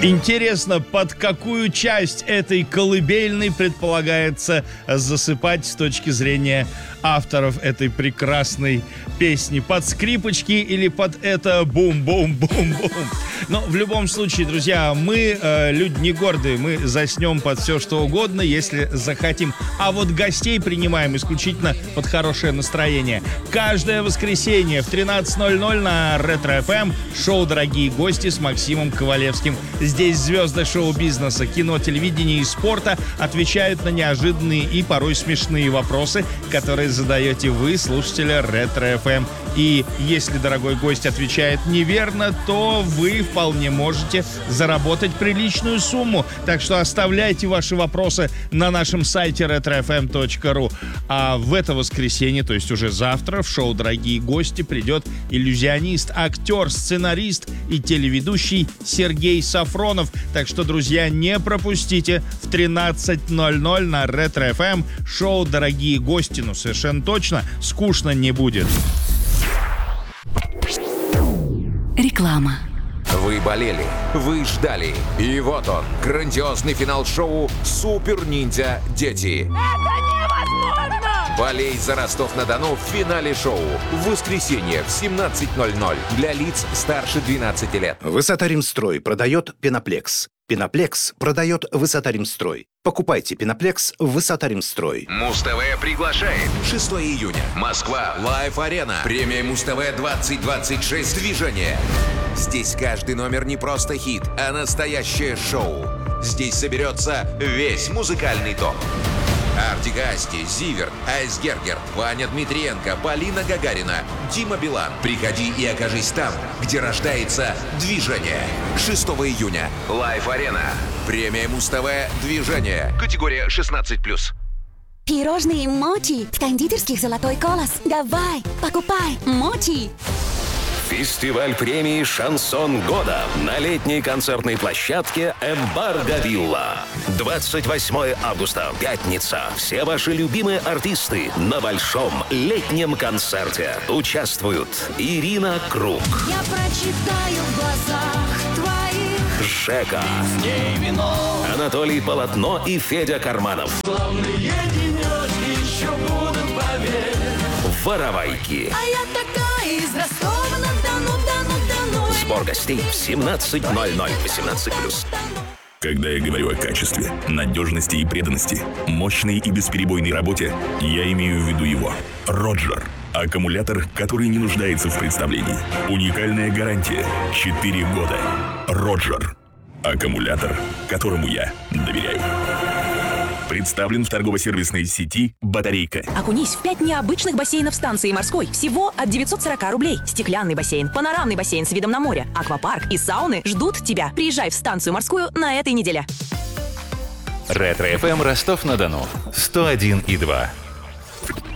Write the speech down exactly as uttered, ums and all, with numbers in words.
Интересно, под какую часть этой колыбельной предполагается засыпать с точки зрения авторов этой прекрасной песни? Под скрипочки или под это бум-бум-бум-бум? Но в любом случае, друзья, мы э, люди не гордые, мы заснем под все, что угодно, если захотим. А вот гостей принимаем исключительно под хорошее настроение. Каждое воскресенье в тринадцать ноль ноль на Ретро эф эм шоу «Дорогие гости» с Максимом Ковалевским. Здесь звезды шоу-бизнеса, кино, телевидения и спорта отвечают на неожиданные и порой смешные вопросы, которые задаете вы, слушатели Ретро эф эм. И если дорогой гость отвечает неверно, то вы вполне можете заработать приличную сумму. Так что оставляйте ваши вопросы на нашем сайте ретро эф эм точка ру. А в это воскресенье, то есть уже завтра, в шоу «Дорогие гости» придет иллюзионист, актер, сценарист и телеведущий Сергей Сафронов. Так что, друзья, не пропустите в тринадцать ноль ноль на Ретро эф эм шоу «Дорогие гости». Ну, совершенно точно, скучно не будет. Реклама. Вы болели, вы ждали. И вот он, грандиозный финал шоу «Супер Ниндзя Дети». Это невозможно! Болей за Ростов-на-Дону в финале шоу. В воскресенье в семнадцать ноль ноль для лиц старше двенадцати лет. Высота-Римстрой продает Пеноплекс. Пеноплекс продает Высота-Римстрой. Покупайте Пеноплекс в Высота-Римстрой. Муз-ТВ приглашает. шестого июня. Москва. Лайв-арена. Премия Муз-ТВ двадцать двадцать шесть. Движение. Здесь каждый номер не просто хит, а настоящее шоу. Здесь соберется весь музыкальный топ. Артик и Асти, Зиверт, Айсгергер, Ваня Дмитриенко, Полина Гагарина, Дима Билан. Приходи и окажись там, где рождается движение. шестого июня. Лайв-арена. Премия Муз-ТВ «Движение». Категория шестнадцать плюс. Пирожные Мочи в кондитерских «Золотой колос». Давай, покупай Мочи. Фестиваль премии «Шансон года» на летней концертной площадке «Эмбарго Вилла». двадцать восьмого августа, пятница. Все ваши любимые артисты на большом летнем концерте. Участвуют Ирина Круг, Я прочитаю в глазах твоих. Жека, Анатолий Полотно и Федя Карманов. Воровайки. А я такая из Ростова-на-Дону, Дону, Дону. Сбор гостей в семнадцать ноль ноль, восемнадцать плюс. Когда я говорю о качестве, надежности и преданности, мощной и бесперебойной работе, я имею в виду его. Роджер. Аккумулятор, который не нуждается в представлении. Уникальная гарантия. четыре года. Роджер. Аккумулятор, которому я доверяю. Представлен в торгово-сервисной сети «Батарейка». Окунись в пять необычных бассейнов станции морской. Всего от девятьсот сорок рублей. Стеклянный бассейн, панорамный бассейн с видом на море, аквапарк и сауны ждут тебя. Приезжай в станцию морскую на этой неделе. Ретро эф эм Ростов-на-Дону сто один и два.